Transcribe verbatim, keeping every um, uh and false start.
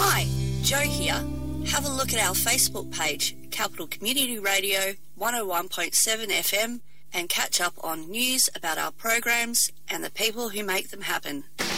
Hi, Jo here. Have a look at our Facebook page, Capital Community Radio one oh one point seven F M, and catch up on news about our programs and the people who make them happen.